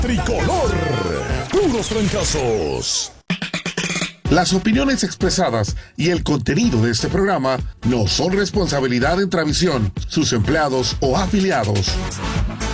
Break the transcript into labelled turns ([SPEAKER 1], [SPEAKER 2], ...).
[SPEAKER 1] Tricolor. Puros fracasos. Las opiniones expresadas y el contenido de este programa no son responsabilidad de Entravisión, sus empleados o afiliados.